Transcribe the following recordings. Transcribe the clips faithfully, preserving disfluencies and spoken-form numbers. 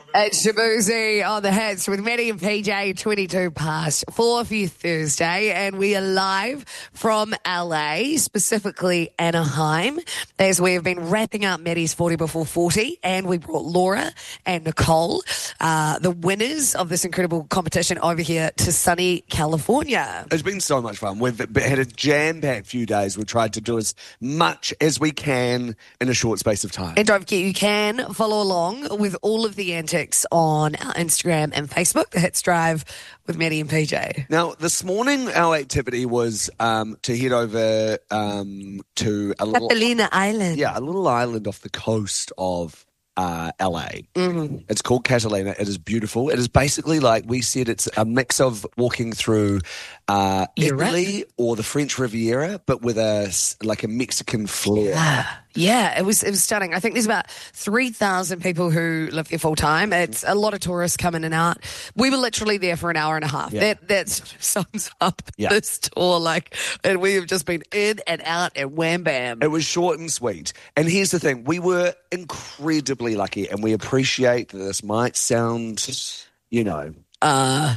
It's Shabuzi on the hits with Maddie and P J, twenty-two past four for your Thursday, and we are live from L A, specifically Anaheim, as we have been wrapping up Maddie's forty before forty, and we brought Laura and Nicole, uh, the winners of this incredible competition, over here to sunny California. It's been so much fun. We've had a jam-packed few days. We've tried to do as much as we can in a short space of time. And don't forget, you can follow along with all of the antics on our Instagram and Facebook, The Hits Drive with Maddie and P J. Now, this morning, our activity was um, to head over um, to a little... Catalina Island. Yeah, a little island off the coast of uh, L A. Mm-hmm. It's called Catalina. It is beautiful. It is basically like we said, it's a mix of walking through uh, Italy or the French Riviera, but with a like a Mexican flair. Ah, yeah, it was it was stunning. I think there's about three thousand people who live there full time. It's a lot of tourists come in and out. We were literally there for an hour and a half. Yeah. That that sort of sums up Yeah. this tour. Like, and we have just been in and out and wham bam. It was short and sweet. And here's the thing. We were incredibly lucky, and we appreciate that this might sound, you know, Uh,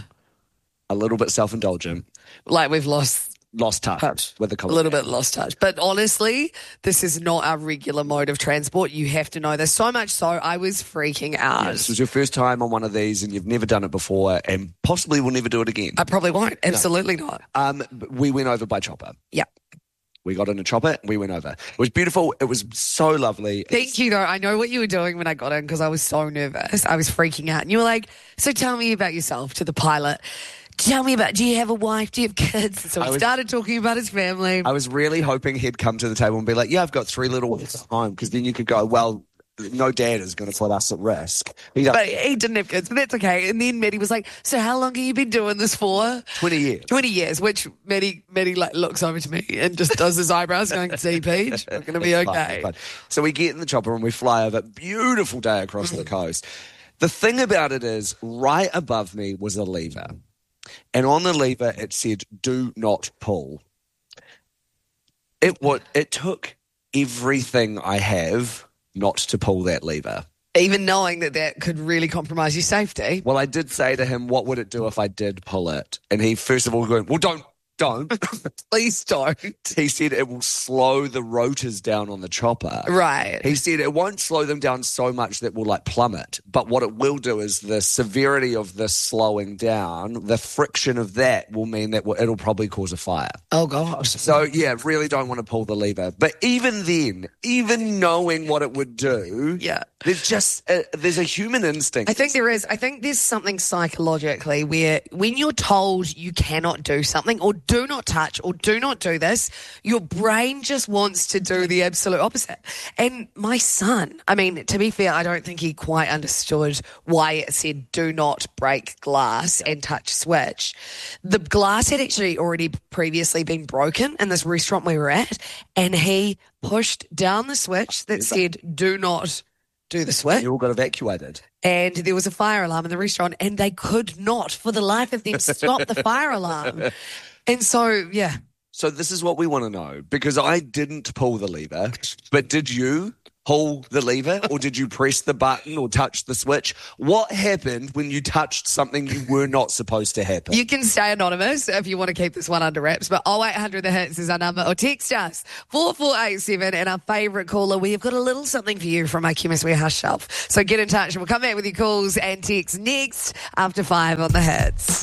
a little bit self-indulgent. like we've lost Lost touch, touch. with the A culture. little bit lost touch. But honestly, this is not our regular mode of transport. You have to know this. So much so, I was freaking out. Yeah, this was your first time on one of these, and you've never done it before, and possibly will never do it again. I probably won't. Absolutely not. Um, but we went over by chopper. Yeah. We got in a chopper, and we went over. It was beautiful. It was so lovely. Thank you, though. I know what you were doing when I got in because I was so nervous. I was freaking out. And you were like, so tell me about yourself to the pilot. Tell me about, do you have a wife? Do you have kids? So I he was- started talking about his family. I was really hoping he'd come to the table and be like, yeah, I've got three little ones at home, because then you could go, well, no dad is going to put us at risk. He does But he didn't have kids, but that's okay. And then Maddie was like, so how long have you been doing this for? twenty years. twenty years, which Maddie, Maddie like looks over to me and just does his eyebrows going, see, Peach, we're going to be It's fun, okay. it's fun. So we get in the chopper and we fly over. Beautiful day across the coast. The thing about it is, right above me was a lever. And on the lever, it said, do not pull. It what it took everything I have not to pull that lever. Even knowing that that could really compromise your safety. Well, I did say to him, what would it do if I did pull it? And he, first of all, going, well, don't, don't. Please don't. He said it will slow the rotors down on the chopper. Right. He said it won't slow them down so much that will like plummet, but what it will do is the severity of this slowing down, the friction of that will mean that it'll probably cause a fire. Oh, gosh. So, yeah, really don't want to pull the lever. But even then, even knowing what it would do, Yeah. there's just a, there's a human instinct. I think there is. I think there's something psychologically where when you're told you cannot do something or do not touch or do not do this, your brain just wants to do the absolute opposite. And my son, I mean, to be fair, I don't think he quite understood why it said do not break glass and touch switch. The glass had actually already previously been broken in this restaurant we were at, and he pushed down the switch that said do not do the switch. You all got evacuated. And there was a fire alarm in the restaurant, and they could not, for the life of them, stop the fire alarm. And so, yeah. So this is what we want to know, because I didn't pull the lever, but did you pull the lever, or did you press the button or touch the switch? What happened when you touched something you were not supposed to happen? You can stay anonymous if you want to keep this one under wraps, but oh eight hundred The Hits is our number, or text us four four eight seven, and our favourite caller, we've got a little something for you from our Chemist Warehouse shelf. So get in touch, and we'll come back with your calls and texts next after five on The Hits.